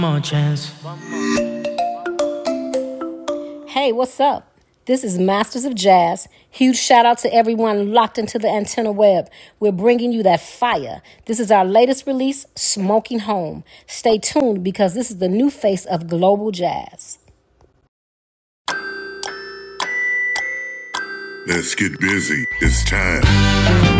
more chance. Hey, what's up? This is Masters of Jazz. Huge shout out to everyone locked into the antenna web. We're bringing you that fire. This is our latest release, Smoking Home. Stay tuned because this is the new face of global jazz. Let's get busy. It's time.